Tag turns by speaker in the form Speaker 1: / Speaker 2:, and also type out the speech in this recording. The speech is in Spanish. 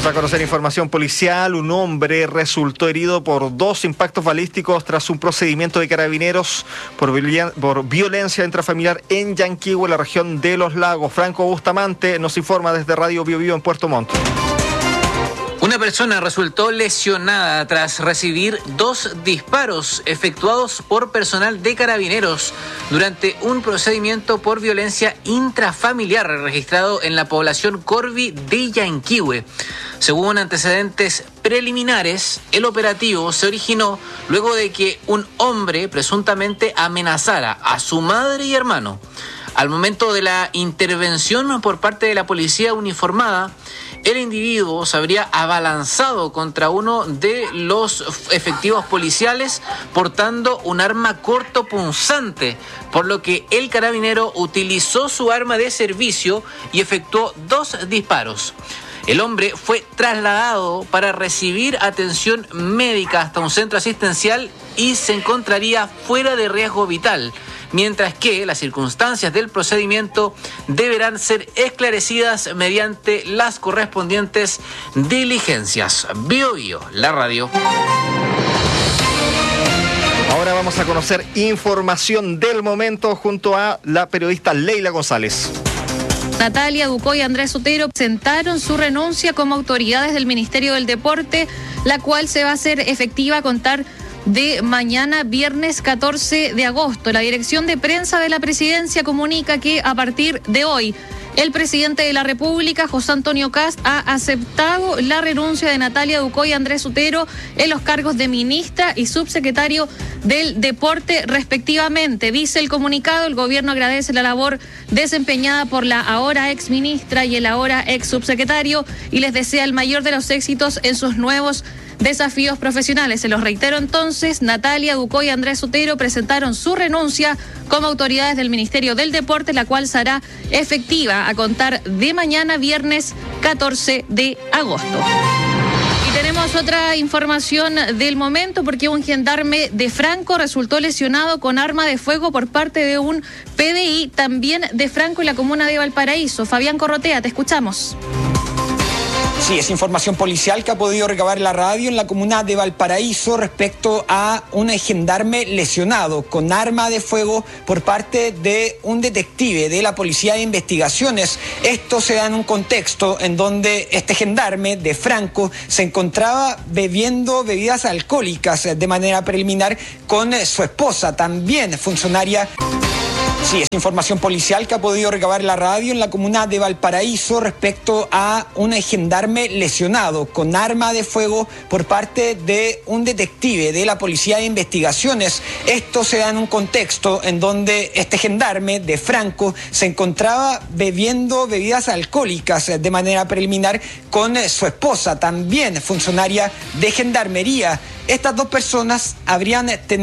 Speaker 1: a conocer información policial. Un hombre resultó herido por 2 impactos balísticos tras un procedimiento de carabineros por violencia intrafamiliar en Yanquihue, en la región de Los Lagos. Franco Bustamante nos informa desde Radio Bio Bio en Puerto Montt.
Speaker 2: Una persona resultó lesionada tras recibir 2 disparos efectuados por personal de carabineros durante un procedimiento por violencia intrafamiliar registrado en la población Corvi de Yanquihue. Según antecedentes preliminares, el operativo se originó luego de que un hombre presuntamente amenazara a su madre y hermano. Al momento de la intervención por parte de la policía uniformada, el individuo se habría abalanzado contra uno de los efectivos policiales portando un arma cortopunzante, por lo que el carabinero utilizó su arma de servicio y efectuó 2 disparos. El hombre fue trasladado para recibir atención médica hasta un centro asistencial y se encontraría fuera de riesgo vital, mientras que las circunstancias del procedimiento deberán ser esclarecidas mediante las correspondientes diligencias. Bio Bio, la radio.
Speaker 1: Ahora vamos a conocer información del momento junto a la periodista Leila González.
Speaker 3: Natalia Ducó y Andrés Otero presentaron su renuncia como autoridades del Ministerio del Deporte, la cual se va a hacer efectiva a contar de mañana, viernes 14 de agosto. La dirección de prensa de la presidencia comunica que a partir de hoy, el presidente de la República, José Antonio Kast, ha aceptado la renuncia de Natalia Ducó y Andrés Otero en los cargos de ministra y subsecretario del Deporte, respectivamente. Dice el comunicado, el gobierno agradece la labor desempeñada por la ahora ex ministra y el ahora ex subsecretario y les desea el mayor de los éxitos en sus nuevos desafíos profesionales. Se los reitero entonces, Natalia Ducó y Andrés Otero presentaron su renuncia como autoridades del Ministerio del Deporte, la cual será efectiva a contar de mañana, viernes 14 de agosto. Y tenemos otra información del momento, porque un gendarme de Franco resultó lesionado con arma de fuego por parte de un PDI también de Franco en la comuna de Valparaíso. Fabián Corrotea, te escuchamos.
Speaker 4: Sí, es información policial que ha podido recabar la radio en la comuna de Valparaíso respecto a un gendarme lesionado con arma de fuego por parte de un detective de la Policía de Investigaciones. Esto se da en un contexto en donde este gendarme de Franco se encontraba bebiendo bebidas alcohólicas de manera preliminar con su esposa, también funcionaria. Sí, es información policial que ha podido recabar la radio en la comuna de Valparaíso respecto a un gendarme lesionado con arma de fuego por parte de un detective de la Policía de Investigaciones. Esto se da en un contexto en donde este gendarme de Franco se encontraba bebiendo bebidas alcohólicas de manera preliminar con su esposa, también funcionaria de gendarmería. Estas 2 personas habrían tenido